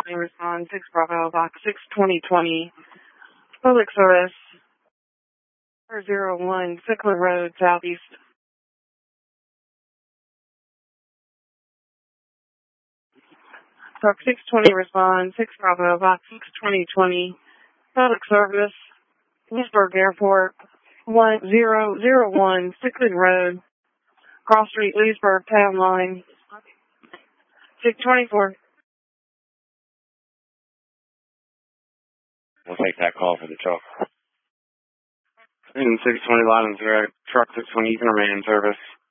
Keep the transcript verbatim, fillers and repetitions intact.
respond six Bravo, box six twenty twenty, public service, four zero one, Sickler Road, Southeast. Truck six twenty respond six Bravo, box six twenty twenty, public service, Leesburg Airport, one zero zero one, Sickler Road, Cross Street, Leesburg, Town Line, six twenty-four. We'll take that call for the truck. In six twenty Lions Road, truck six twenty, you can remain in service.